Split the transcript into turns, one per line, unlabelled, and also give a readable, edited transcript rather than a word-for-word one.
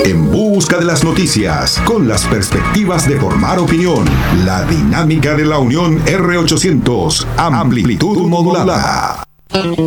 En busca de las noticias, con las perspectivas de formar opinión. La dinámica de la Unión R800. Amplitud modulada.